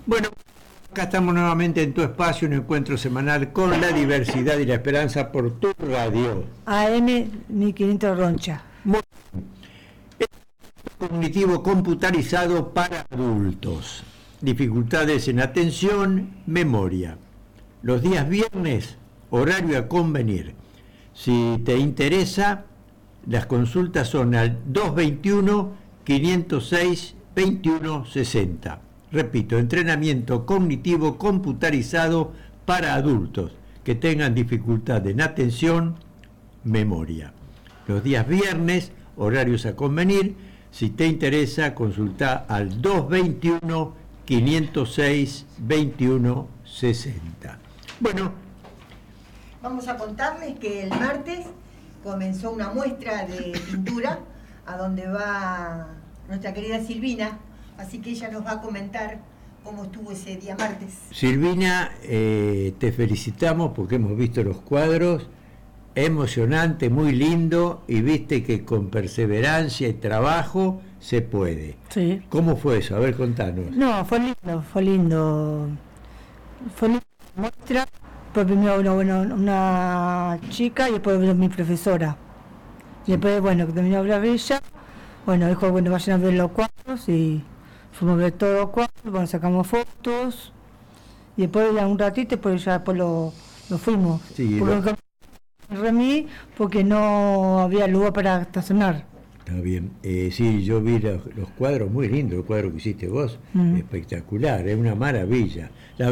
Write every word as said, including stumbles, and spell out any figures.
Bueno, acá estamos nuevamente en tu espacio, un encuentro semanal con la diversidad y la esperanza por tu radio. A M mil quinientos Roncha. Muy bien. Cognitivo computarizado para adultos. Dificultades en atención, memoria. Los días viernes, horario a convenir. Si te interesa, las consultas son al dos veintiuno, quinientos seis, veintiuno sesenta. Repito, entrenamiento cognitivo computarizado para adultos que tengan dificultad en atención, memoria. Los días viernes, horarios a convenir. Si te interesa, consulta al dos veintiuno, quinientos seis, veintiuno sesenta. Bueno, vamos a contarles que el martes comenzó una muestra de pintura a donde va nuestra querida Silvina. Así que ella nos va a comentar cómo estuvo ese día martes. Silvina, eh, te felicitamos porque hemos visto los cuadros, emocionante, muy lindo, y viste que con perseverancia y trabajo se puede. Sí. ¿Cómo fue eso? A ver, contanos. No, fue lindo, fue lindo. Fue lindo la muestra. Fue primero una, bueno, una chica y después mi profesora. Y después, bueno, que terminó de hablar ella, bueno, dijo, bueno, vayan a ver los cuadros y fuimos a ver todos los cuadros, bueno, sacamos fotos y después ya un ratito, después ya después lo, lo fuimos. Sí, porque lo... remí porque no había lugar para estacionar. Está bien. Eh, sí, yo vi los, los cuadros muy lindos, el cuadro que hiciste vos, mm. espectacular, es una maravilla. La